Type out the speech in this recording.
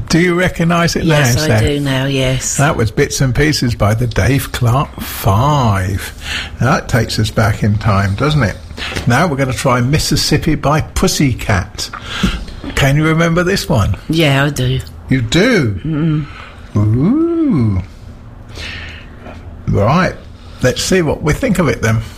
Do you recognise it now, Yes, I Sam? do now, yes. That was Bits and Pieces by the Dave Clark 5. Now that takes us back in time, doesn't it? Now we're going to try Mississippi by Pussycat. Can you remember this one? Yeah, I do. You do? Ooh. Right. Let's see what we think of it then.